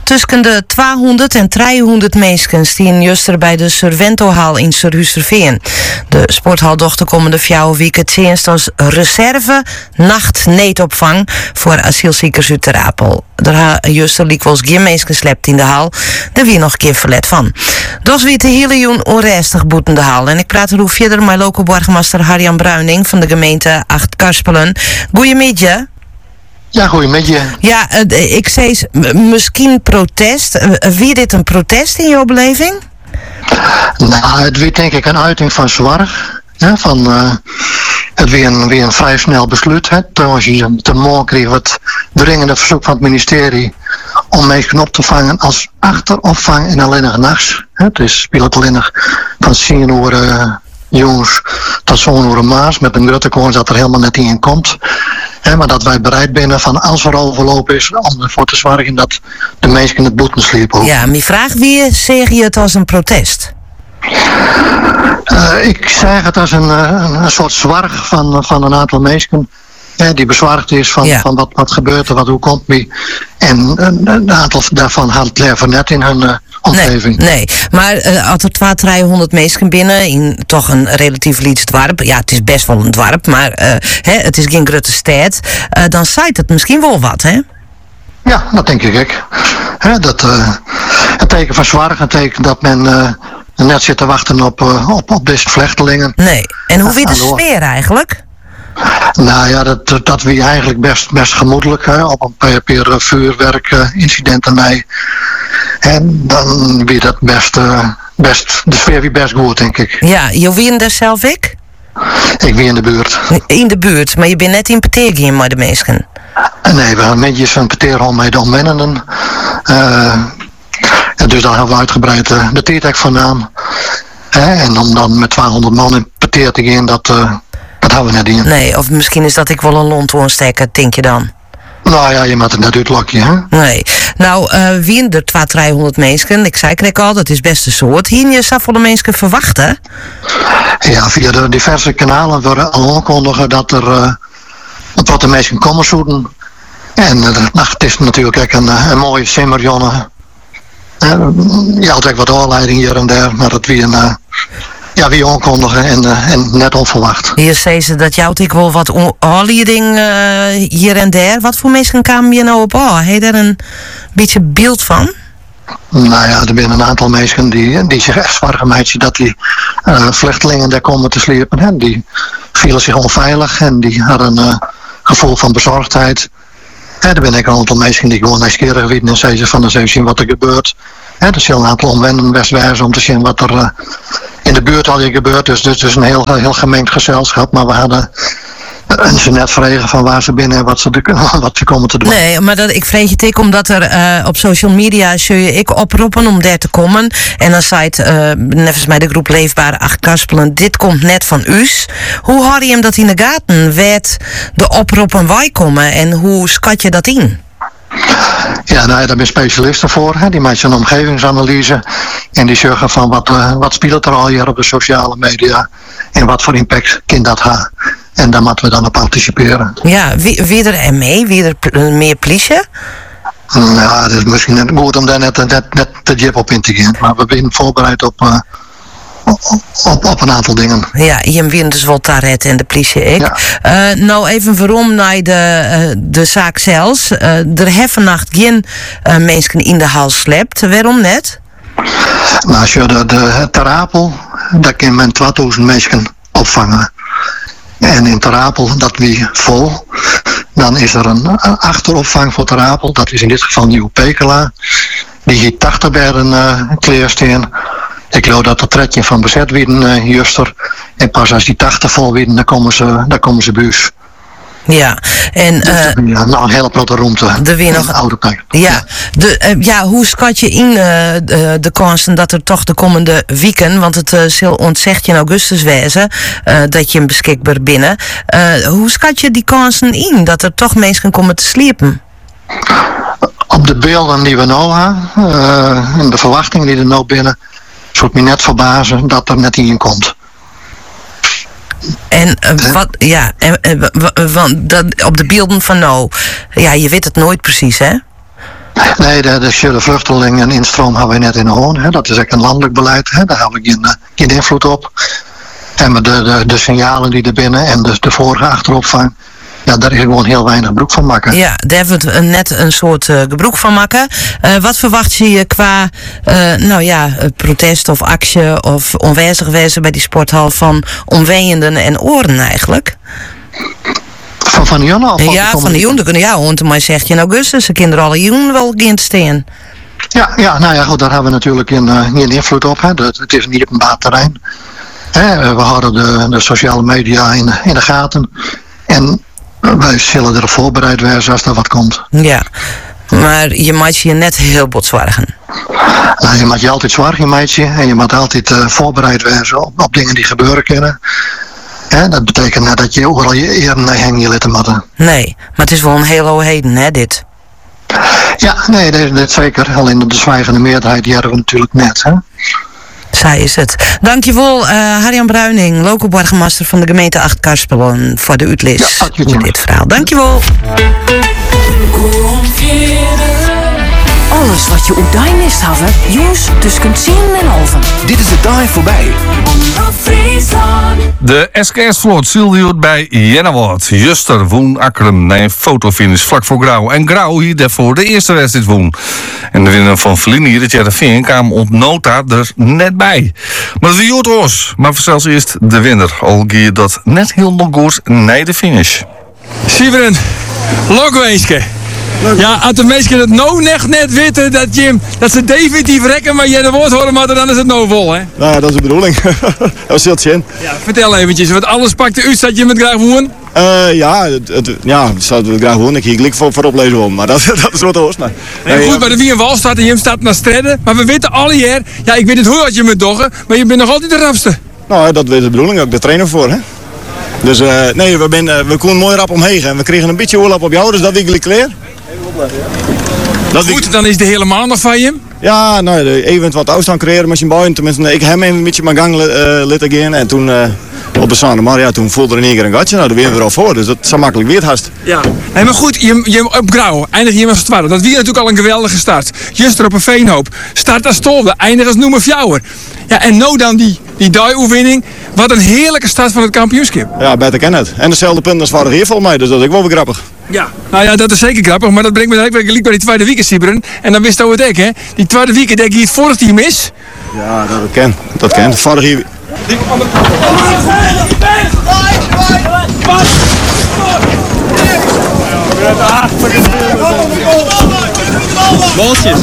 Tussen de 200 en 300 mensen stien juster bij de Surventohal in Surhuisterveen. De sporthal docht de komende 4 weken tjenst als reserve nachtneetopvang voor asielziekers uit Ter Apel. Er juster liek wel eens geen mensen slept in de hal. Daar wie nog een keer verlet van. Dus wie de hele joen onrustig boeten de hal. En ik praat er verder met lokale burgemeester Harjan Bruining van de gemeente Acht-Karspelen. Goeiemiddag. Ja, goeiemiddag. Ja, ik zei misschien protest. Wie dit een protest in jouw beleving? Nou, het werd denk ik een uiting van zorg. Het weer een vrij snel besluit. Trouwens, je te morgen kreeg het dringende verzoek van het ministerie om mensen op te vangen als achteropvang en alleen nog nachts. Het is speelt alleen nog van 10 uur jongens tot zo'n uur maas met een grote kans dat er helemaal net in komt. Maar dat wij bereid zijn van als er overloop is om ervoor te zorgen dat de mensen in het boeten sliepen. Ja, mijn vraag, wie zeg je het als een protest? Ik zeg het als een soort zorg van een aantal mensen die bezorgd is van wat gebeurt er, hoe komt het. En een aantal daarvan had het liever net in hun omgeving. Nee, maar als er 200-300 mensen binnen in toch een relatief liets dorp, ja, het is best wel een dorp, maar het is geen grote stad, dan zaait het misschien wel wat, hè? Ja, dat denk ik. Het teken van zorg, het teken dat men net zit te wachten op deze vluchtelingen. Nee, en hoe weer de sfeer eigenlijk? Nou ja, dat wie eigenlijk best gemoedelijk, op een paar vuurwerkincidenten mee. En dan wie dat best de sfeer wie best goed, denk ik. Ja, je wie daar zelf ik? Ik wie in de buurt. In de buurt, maar je bent net in Peteergien met de mensen? Nee, we hebben netjes een Peteerhal met de omwennenden. Dus daar hebben we uitgebreid de T-tech vandaan. En om dan met 200 man in Peteer te gaan, dat houden we net in. Nee, of misschien is dat ik wel een lont ontsteken, denk je dan? Nou ja, je moet het net uitlokken, hè? Nee. Nou, wie er 200-300 mensen, ik zei het al, dat is best een soort. Hier je zou volle mensen verwachten? Ja, via de diverse kanalen worden al aankondigen dat er wat de mensen komen zoeken. En het is natuurlijk ook een mooie simmerjonne. Je had ook wat aanleiding hier en daar, maar dat wie wie aankondigen en net onverwacht. Hier zei ze dat jou ik wel wat aanleiding hier en daar. Wat voor mensen kwamen je nou op? Heb je daar een beetje beeld van? Nou ja, er zijn een aantal mensen die zich echt zorgen maken dat die vluchtelingen daar komen te sliepen. En die vielen zich onveilig en die hadden een gevoel van bezorgdheid. Er zijn ook een aantal mensen die gewoon nieuwsgierig werden en zeiden van dan zien wat er gebeurt. Er zijn een aantal omwenden best wijzen om te zien wat er in de buurt al gebeurt. Dus het is een heel gemengd gezelschap, maar we hadden ze net vragen van waar ze binnen en wat ze komen te doen. Nee, maar ik vreeg het ik omdat er op social media zul je ik oproepen om daar te komen. En dan zei het, nevens mij de groep Leefbare Acht-Karspelen, dit komt net van us. Hoe hou je hem dat in de gaten? Werd de oproepen wij komen en hoe schat je dat in? Ja, nou ja, daar ben specialisten voor. Die maken een omgevingsanalyse en die zorgen van wat speelt er al hier op de sociale media en wat voor impact kan dat hebben. En daar moeten we dan op participeren. Ja, wie er mee? Wie er meer politie? Ja, dat is misschien net goed om daar net de jip op in te gaan. Maar we zijn voorbereid op een aantal dingen. Ja, je wint dus wel Taret en de politie ik. Ja. Nou even waarom naar de zaak zelfs. Er hebben vannacht geen mensen in de hal slept. Waarom net? Nou, als je de Ter Apel, daar kan men 2000 mensen opvangen. En in Ter Apel, dat wie vol. Dan is er een achteropvang voor Ter Apel. Dat is in dit geval Nieuw Pekela. Die hier 80 bedden kleersteen. Ik geloof dat het tredje van bezet werden juster. En pas als die 80 vol werden, dan komen ze buis. Ja, en nou een hele grote ruimte. Er weer nog oude plek. Ja, hoe schat je in de kansen dat er toch de komende weken, want het zal ontzegd in augustus wezen dat je hem beschikbaar binnen. Hoe schat je die kansen in dat er toch mensen komen te sliepen? Op de beelden die we nu hebben en de verwachtingen die er nou binnen, zou het me net verbazen dat er net in komt. En want op de beelden van nou, ja, je weet het nooit precies, hè? Nee, de vluchtelingen en instroom hebben we net in de hoorn. Dat is echt een landelijk beleid. Daar hebben we geen invloed op. En met de signalen die er binnen en de vorige achteropvang. Ja, daar is gewoon heel weinig gebruik van maken. Ja, daar hebben we net een soort gebruik van maken. Wat verwacht je qua protest of actie of onwijzig wezen bij die sporthal van omweenenden en oren eigenlijk? Van de jongen? Ja, van de jongen. Ja, want maar zegt je in augustus, de kinderen alle jongen wel gaan staan. Ja, nou ja, goed, daar hebben we natuurlijk geen invloed op. Hè. Het is niet openbaar terrein. We houden de sociale media in de gaten. En wij zullen erop voorbereid zijn als er wat komt. Ja, maar je maakt je net heel bot zorgen. Nou, je maakt je altijd zorgen, meidje. En je moet altijd voorbereid zijn op dingen die gebeuren kunnen. Dat betekent net dat je overal je eer naar hang je litten moet. Nee, maar het is wel een hele heden, hè, dit? Ja, nee, dat zeker. Alleen de zwijgende meerderheid, die hebben we natuurlijk net, hè. Zij is het. Dankjewel, Harjan Bruining, local burgemeester van de gemeente Acht-Karspelen voor de uitleg in dit verhaal. Dankjewel. Alles wat je op die mist hebben, jongens, tussen 10 en 11. Dit is de dag voorbij. De SKS-vloot zielde bij Jennewoord. Juster woen Akkerem na een fotofinish vlak voor Grauw. En Grauw hier daarvoor de eerste wedstrijd woen. En de winnaar van Vlini, het Jereveen, kwam op nota er net bij. Maar het was Jood maar zelfs eerst de winnaar. Al ging dat net heel nog goed na de finish. Sieveren, lokweeske. Ja, als de mensen het nou net weten dat ze definitief rekken, maar jij de woord horen, maar dan is het nou vol, hè? Nou ja, dat is de bedoeling. Dat is heel zin. Ja, vertel eventjes, wat alles pakte u, dat je met graag woen? Het staat graag woon. Ik hier gelijk voor oplezen om, maar dat is wat hoor. Goed, maar de wie en wal staat en je staat naar strijden, maar we weten alle jaar, ja, ik weet niet hoe wat je moet doggen, maar je bent nog altijd de rapste. Nou, dat is de bedoeling, ook de trainer voor, hè? Dus we konden mooi rap omheen en we kregen een beetje oorlog op jou, dus dat wikkelijk klaar. Goed, dan is de hele maand nog van je? Ja, nou, even wat afstand creëren met zijn buien. Tenminste, ik hem even een beetje mijn gang laten gaan. En toen op de Sanne, maar ja, toen voelde er in één keer een gatje. Nou, daar weer we al voor. Dus dat zo makkelijk weer haast. Ja, nee, maar goed, je op Grauw eindig je met z'n tweede. Dat was natuurlijk al een geweldige start. Juster op een veenhoop. Start als tolde, eindig als noemer fjouwer. Ja, en nou dan die die-oefening. Wat een heerlijke start van het kampioenschap. Ja, beter ken het. En dezelfde punt als vorig jaar volgens mij, dus dat is ook wel weer grappig. Ja, nou ja, dat is zeker grappig, maar dat brengt me direct bij die tweede week Sieberen. En dan wist je het ook, hè? Die tweede week denk je het vorig team is. Ja, dat ken. Vorig jaar... Bolletjes.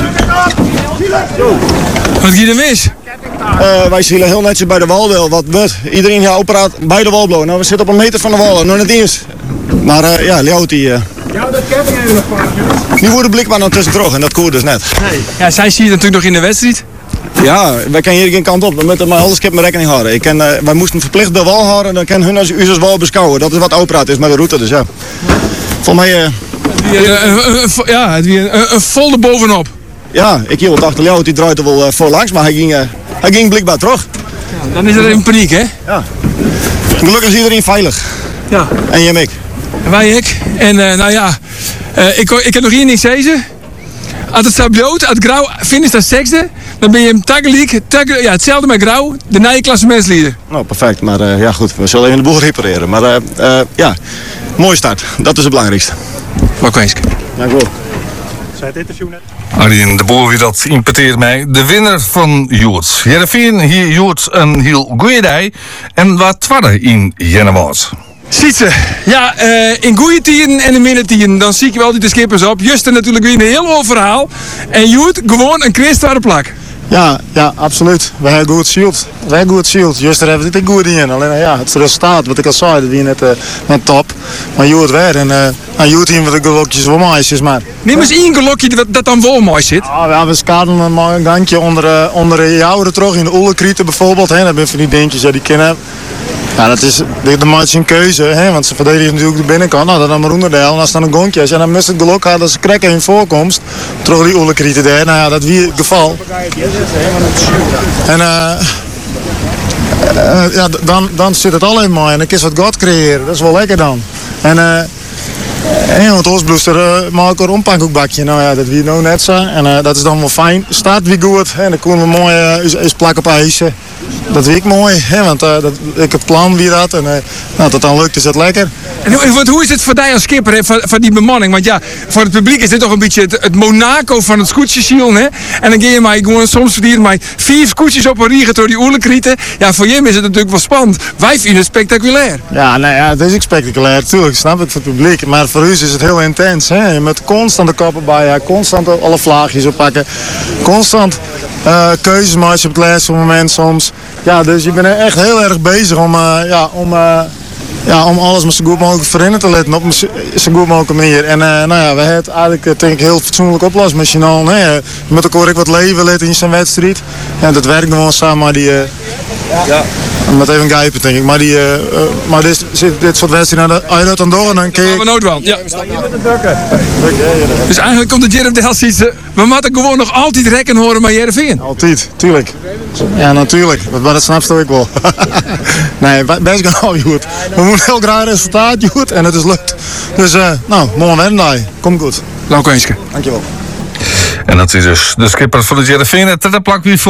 Wat ging er mis? Wij zullen heel netjes bij de wal wat iedereen hier operaat bij de wal blowen. Nou, we zitten op een meter van de wal, nog net eens. Maar Leeuwt die... Ja, dat ken ik even nog. Die worden blikbaar nog tussen terug en dat koert dus net. Nee. Ja, zij zie je natuurlijk nog in de wedstrijd. Ja, wij kunnen hier geen kant op. We moeten maar alles met rekening houden. Wij moesten verplicht de wal houden en dan kunnen hun als wal beschouwen. Dat is wat operaat is met de route, dus ja. Volgens mij... het weer een volle bovenop. Ja, ik hield achter Leeuwt, die draait er wel voorlangs, maar hij ging blikbaar terug. Ja, dan is er even paniek, hè? Ja. Gelukkig is iedereen veilig. Ja. En jij en ik. En wij ik. En ik heb nog hier niks zeggen. Als het staat bloot, als Grauw finish dat sexte, dan ben je hem tegelijk, hetzelfde met Grauw, de nieuwe klassementsleider. Nou, perfect. Maar ja goed, we zullen even de boel repareren. Maar mooie start. Dat is het belangrijkste. Wat kwijsk. Dank u wel. Zij het interview net. Arjen de Boer wie dat impeteert mij. De winnaar van Joerts. Jereveen hier Joerts een heel goeie dag. En wat twadde in Jennewoord. Ziet ze. Ja, in goede tijden en in minder dan zie ik wel altijd de skippers op. Juster natuurlijk weer een heel hoog verhaal. En Joert gewoon een kwestzware plak. Ja, absoluut. We hebben goed shield. Juster hebben we het goed in. Alleen ja, het resultaat, wat ik al zei, dat weer net top. Maar Joert weer en Joert hier met de gelokjes wel meisjes, maar... Neem eens één gelokje dat dan wel mooi zit. Ja, we skaten een gangje onder jouwen terug in de oelekrieten bijvoorbeeld. Hè. Dat zijn van die dingetjes die kennen. Ja, dat is de match een keuze, hè, want ze verdedigen natuurlijk de binnenkant. Nou, dan maar onderdeel en als dan een gonkje is. En dan moest het geluk hebben dat ze krekken in voorkomst. Terug die oelekrieten daar. Nou ja, dat is het geval. En dan zit het alleen mooi en dan kun je wat God creëren. Dat is wel lekker dan. En En want ons bloester maak ik een ompankoekbakje. Nou ja, dat wie nou net zo. En dat is dan wel fijn. Staat wie goed. En dan kunnen we mooi is plak op ijzen. Dat weet ik mooi. Hè, want ik het plan wie dat. En nou, dat dan lukt is het lekker. En hoe is het voor jou als skipper, hè, van die bemanning? Want ja, voor het publiek is dit toch een beetje het Monaco van het scootjesiel, hè? En dan ga je maar gewoon soms verdienen maar 4 scootjes op een riegen door die oerlekrieten. Ja, voor hem is het natuurlijk wel spannend. Wij vinden het spectaculair. Ja, nou ja, het is ook spectaculair, natuurlijk, snap ik, voor het publiek. Maar voor u is het heel intens, hè. Je moet constant de koppen bij, constant alle vlaagjes oppakken. Constant keuzes maken op het laatste moment soms. Ja, dus je bent echt heel erg bezig om alles maar zo goed mogelijk voorin te letten op een zo goed mogelijke manier. En nou ja, we hebben het eigenlijk denk ik heel fatsoenlijk oplost met Chinal. Je moet ook wat leven letten in zijn wedstrijd. Ja, dat werkt nog wel samen, maar die... Met even grijpen denk ik, maar dit soort wedstrijden, als je dat dan door en dan kun je... gaan we nooit wel. Ja. Dus eigenlijk komt de Jerem Dels iets, we moeten gewoon nog altijd rekken horen met Heerenveen. Altijd, tuurlijk. Ja, natuurlijk, maar dat snap je ook wel. Nee, best gaan goed. We moeten heel graag resultaat goed en het is lukt. Dus nou, mooi wedstrijd, komt goed. Lauw Keuske. Dankjewel. En dat is dus de skipper van de Heerenveen. Het plak weer voor.